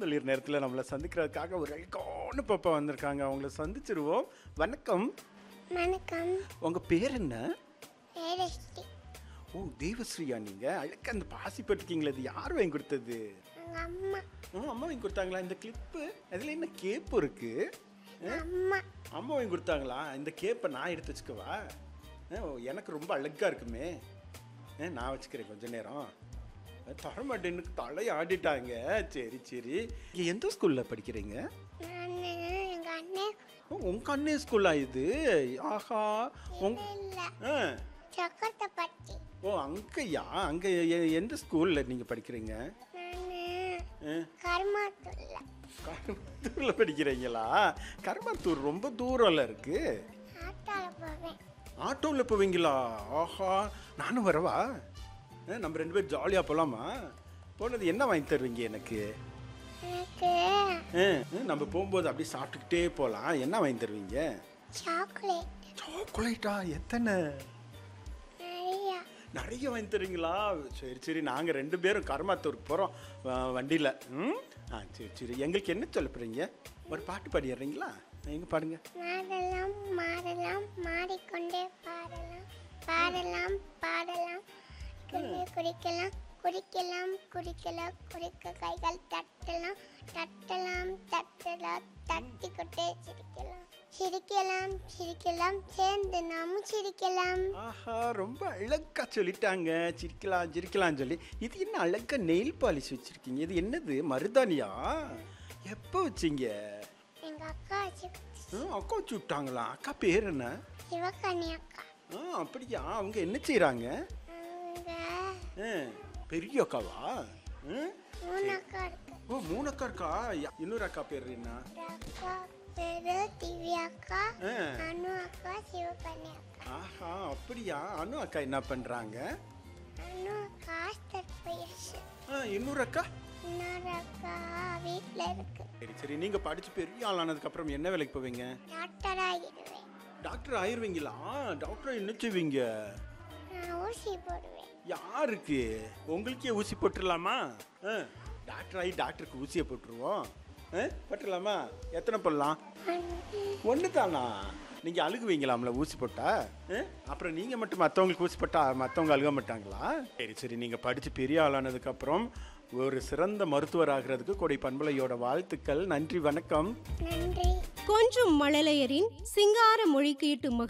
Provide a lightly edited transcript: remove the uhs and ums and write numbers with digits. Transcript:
பூந்தளிர் நேரத்தில் நம்மளை சந்திக்கிறதுக்காக ஒரு அழகான பாப்பா வந்திருக்காங்க. அவங்கள சந்திச்சிருவோம். வணக்கம். வணக்கம். உங்கள் பேர் என்ன? தேவஸ்ரீ. ஓ, தேவஸ்ரீயா? நீங்கள் அழகாக அந்த பாசி போட்டிருக்கீங்களே, அது யார் வாங்கி கொடுத்தது? எங்கள் அம்மா. அம்மா வாங்கி கொடுத்தாங்களா? இந்த கிளிப்பு அதில் என்ன கேப்பு இருக்கு? அம்மா. அம்மா வாங்கி கொடுத்தாங்களா? இந்த கேப்பை நான் எடுத்து வச்சுக்கவா? எனக்கு ரொம்ப அழகாக இருக்குமே. நான் வச்சுக்கிறேன் கொஞ்ச நேரம். தரமாட்டேன்னு தலையை ஆடிட்டாங்க. சரி சரி. நீங்கள் எந்த ஸ்கூலில் படிக்கிறீங்க? நான் எங்கள் அண்ணன். உங்கள் அண்ணன் ஸ்கூலா இது? ஆஹா. இல்லை ஆ. சக்கரத்தை பற்றி. ஓ, அங்கேயா? அங்கே எந்த ஸ்கூலில் நீங்கள் படிக்கிறீங்க? நான் கருமாத்தூர்ல. கருமாத்தூரில் படிக்கிறீங்களா? கருமாத்தூர் ரொம்ப தூரம்ல இருக்கு. ஆட்டால போவேன். ஆட்டோவில் போவீங்களா? ஆஹா, நானும் வரவா? நம்ம 2 பேரும் ஜாலியாக போகலாமா? போனது என்ன வாங்கி தருவீங்க எனக்கு? எனக்கு நம்ம போகும்போது அப்படியே சாப்பிட்டுக்கிட்டே போகலாம். என்ன வாங்கி தருவீங்க? சாக்லேட். சாக்லேட்டா? எத்தனை? நிறைய வாங்கி தருவீங்களா? சரி சரி. நாங்கள் 2 பேரும் கருமாத்தூருக்கு போகிறோம் வண்டியில். சரி சரி. எங்களுக்கு என்ன சொல்ல போகிறீங்க? ஒரு பாட்டு பாடிடுறீங்களா? எங்கே பாடுங்க. மாறலாம் மாறலாம் மாறிக்கொண்டே பாடலாம் பாடலாம் பாடலாம் குடிக்கலாம் குடிக்கலாம் குடிக்கலாம் குடிக்க கைகள் தட்டலாம் தட்டலாம் தட்டலாம் தட்டிக்கொண்டே சிரிக்கலாம் சிரிக்கலாம் சிரிக்கலாம் சேர்ந்து நாமும் சிரிக்கலாம். ஆஹா, ரொம்ப அழகா சொல்லிட்டாங்க. சிரிக்கலாம் சிரிக்கலாம்னு சொல்லி. இது என்ன அழகா நெயில் பாலிஷ் வச்சிருக்கீங்க? இது என்னது, மருதானியா? எப்போ வச்சிங்க? எங்க அக்கா வச்சு. அக்கா வச்சு விட்டாங்களா? அக்கா பேர் என்ன? சிவகனி அக்கா. அப்படியா? அவங்க என்ன செய்யறாங்க? அவங்க பெரிய அக்காவா? 3 அக்கா இருக்கு. ஓ, 3 அக்கா இருக்கா? இன்னொரு அக்கா பேர் என்ன? அக்கா பேரு திவ்யா அக்கா, அனு அக்கா, சிவகனி அக்கா. ஆஹா, அப்படியா? அனு அக்கா என்ன பண்றாங்க? அனு அக்கா ஹாஸ்டல் போயிடுச்சு. இன்னொரு அக்கா? இன்னொரு அக்கா வீட்டில் இருக்கு. சரி சரி. நீங்க படிச்சு பெரிய ஆளானதுக்கு அப்புறம் என்ன வேலைக்கு போவீங்க? டாக்டர் ஆகிடுவேன். டாக்டர் ஆயிருவீங்களா? டாக்டர் என்ன செய்வீங்க? நான் ஊசி போடுவேன். யாருக்கு? உங்களுக்கே ஊசி போட்டுடலாமா? டாக்டர் ஆகி டாக்டருக்கு ஊசியை போட்டுருவோம். போட்டுடலாமா? எத்தனை போடலாம்? 1 தானா? நீங்கள் அழுகுவீங்களாம்ல ஊசி போட்டா? அப்புறம் நீங்கள் மட்டும் மற்றவங்களுக்கு ஊசி போட்டா மற்றவங்க அழுக மாட்டாங்களா? சரி சரி. நீங்கள் படித்து பெரிய ஆளானதுக்கப்புறம் ஒரு சிறந்த மருத்துவர் ஆகிறதுக்கு கோடை பண்பலையோட வாழ்த்துக்கள். நன்றி, வணக்கம். நன்றி. கொஞ்சும் மழலையரின் சிங்கார மொழி கேட்டு